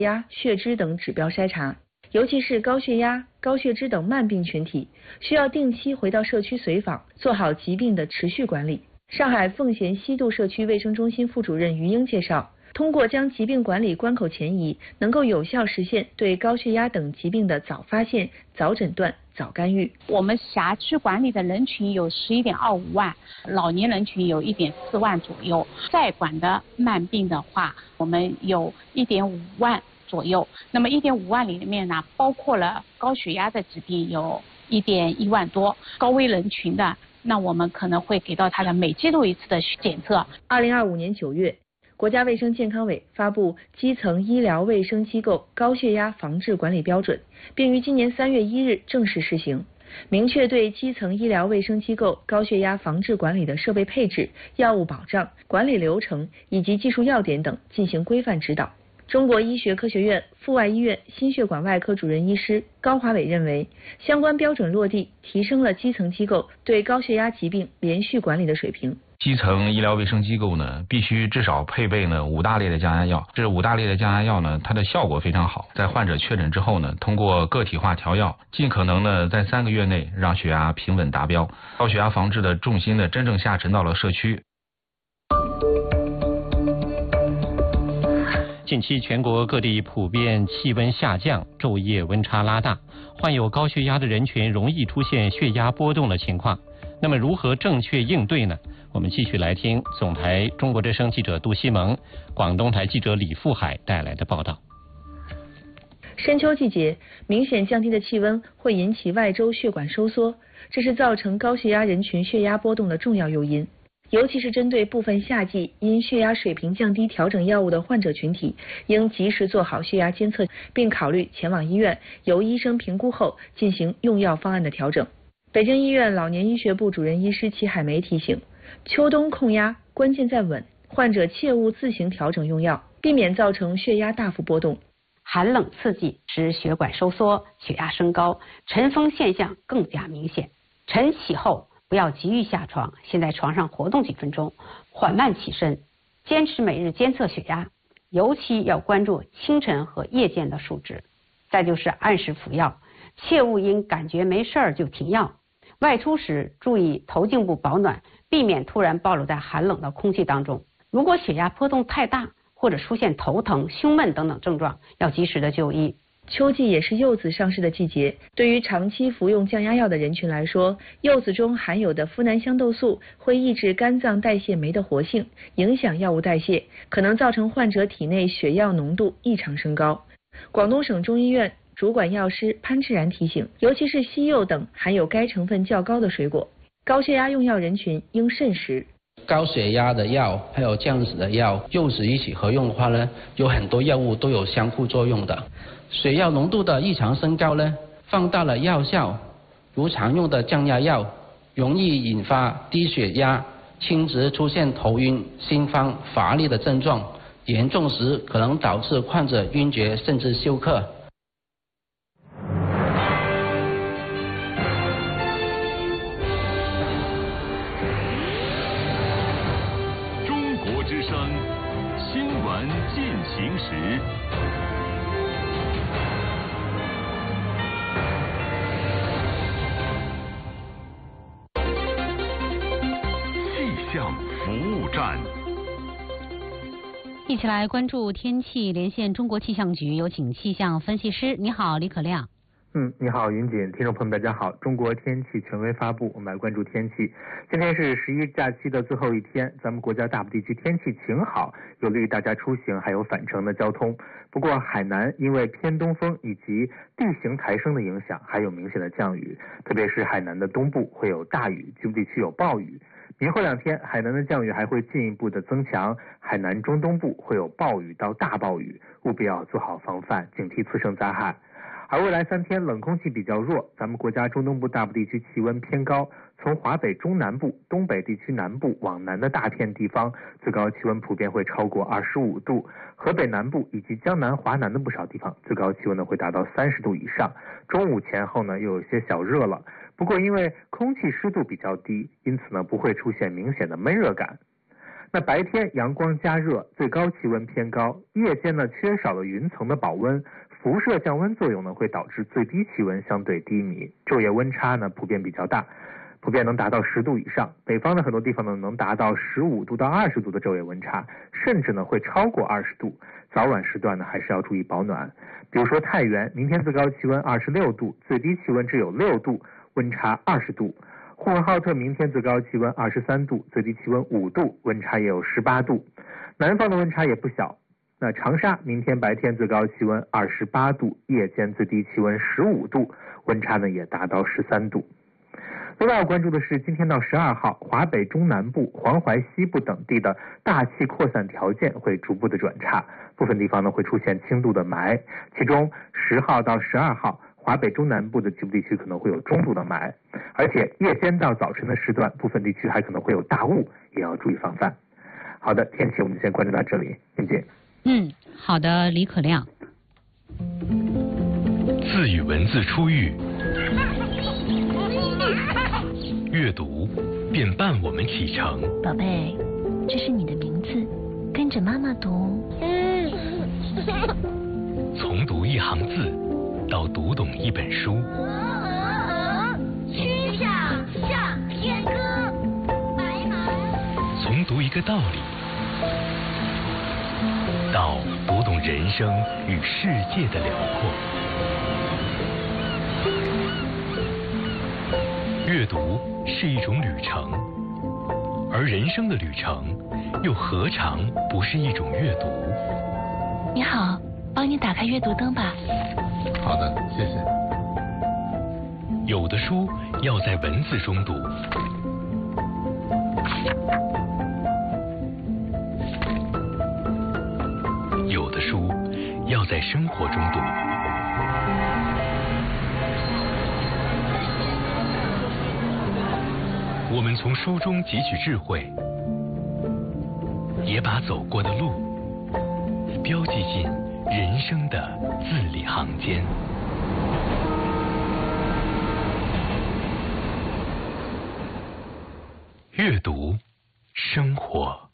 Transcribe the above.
压、血脂等指标筛查，尤其是高血压、高血脂等慢病群体，需要定期回到社区随访，做好疾病的持续管理。上海奉贤西渡社区卫生中心副主任于英介绍，通过将疾病管理关口前移，能够有效实现对高血压等疾病的早发现、早诊断、早干预。 我们辖区管理的人群有11.25万，老年人群有1.4万左右，在管的慢病的话，我们有1.5万左右。那么1.5万里面呢，包括了高血压的疾病有1.1万多，高危人群的，那我们可能会给到他的每季度一次的检测。 2025年9月，国家卫生健康委发布《基层医疗卫生机构高血压防治管理标准》，并于今年3月1日正式施行，明确对基层医疗卫生机构高血压防治管理的设备配置、药物保障、管理流程以及技术要点等进行规范指导。中国医学科学院阜外医院心血管外科主任医师高华伟认为，相关标准落地，提升了基层机构对高血压疾病连续管理的水平。 基层医疗卫生机构呢，必须至少配备呢5大类的降压药。这5大类的降压药呢，它的效果非常好。在患者确诊之后呢，通过个体化调药，尽可能呢在3个月内让血压平稳达标。高血压防治的重心呢，真正下沉到了社区。 近期全国各地普遍气温下降，昼夜温差拉大，患有高血压的人群容易出现血压波动的情况。那么如何正确应对呢？我们继续来听总台中国之声记者杜西蒙、广东台记者李富海带来的报道。 深秋季节，明显降低的气温会引起外周血管收缩，这是造成高血压人群血压波动的重要诱因。尤其是针对部分夏季因血压水平降低调整药物的患者群体，应及时做好血压监测，并考虑前往医院由医生评估后进行用药方案的调整。北京医院老年医学部主任医师齐海梅提醒，秋冬控压关键在稳，患者切勿自行调整用药，避免造成血压大幅波动。 寒冷刺激使血管收缩，血压升高，晨风现象更加明显。晨起后不要急于下床，先在床上活动几分钟，缓慢起身，坚持每日监测血压，尤其要关注清晨和夜间的数值。再就是按时服药，切勿因感觉没事儿就停药。外出时注意头颈部保暖，避免突然暴露在寒冷的空气当中。如果血压波动太大，或者出现头疼、胸闷等等症状，要及时的就医。 秋季也是柚子上市的季节，对于长期服用降压药的人群来说，柚子中含有的呋喃香豆素会抑制肝脏代谢酶的活性，影响药物代谢，可能造成患者体内血药浓度异常升高。广东省中医院主管药师潘志然提醒，尤其是西柚等含有该成分较高的水果，高血压用药人群应慎食。 高血压的药还有降脂的药，柚子一起合用的话呢，有很多药物都有相互作用的。血药浓度的异常升高呢，放大了药效，如常用的降压药，容易引发低血压、轻质出现头晕、心慌、乏力的症状，严重时可能导致患者晕厥甚至休克。 中国之声新闻进行时。气象服务站， 一起来关注天气，连线中国气象局，有请气象分析师。你好，李可亮。 你好，云锦，听众朋友们，大家好。中国天气权威发布，我们来关注天气。今天是11假期的最后一天，咱们国家大部地区天气晴好，有利于大家出行还有返程的交通。不过海南因为偏东风以及地形抬升的影响，还有明显的降雨，特别是海南的东部会有大雨，局部地区有暴雨。明后2天，海南的降雨还会进一步的增强，海南中东部会有暴雨到大暴雨，务必要做好防范，警惕次生灾害。而未来3天冷空气比较弱，咱们国家中东部大部地区气温偏高，从华北中南部、东北地区南部往南的大片地方，最高气温普遍会超过25度，河北南部以及江南、华南的不少地方，最高气温呢会达到30度以上。中午前后呢又有些小热了，不过因为空气湿度比较低，因此呢不会出现明显的闷热感。 那白天阳光加热，最高气温偏高，夜间呢缺少了云层的保温，辐射降温作用呢会导致最低气温相对低迷，昼夜温差呢普遍比较大，普遍能达到10度以上，北方的很多地方呢能达到15度到20度的昼夜温差，甚至呢会超过20度，早晚时段呢还是要注意保暖。比如说太原，明天最高气温26度，最低气温只有6度，温差20度。呼和浩特明天最高气温23度，最低气温5度，温差也有18度。南方的温差也不小。那长沙明天白天最高气温28度，夜间最低气温15度，温差呢也达到13度。另外要关注的是，今天到12号，华北中南部、黄淮西部等地的大气扩散条件会逐步的转差，部分地方呢会出现轻度的霾，其中10号到12号，华北中南部的局部地区可能会有中度的霾，而且夜间到早晨的时段，部分地区还可能会有大雾，也要注意防范。好的，天气我们先关注到这里，再见。 好的，李可亮。 字与文字初遇，阅读便伴我们启程。 宝贝，这是你的名字，跟着妈妈读。 从读一行字到读懂一本书。 曲项向天歌，白马。 从读一个道理到读懂人生与世界的辽阔。阅读是一种旅程，而人生的旅程又何尝不是一种阅读？ 你好，帮你打开阅读灯吧。 好的，谢谢。 有的书要在文字中读，有的书要在生活中读。我们从书中汲取智慧，也把走过的路标记进人生的字里行间。阅读，生活。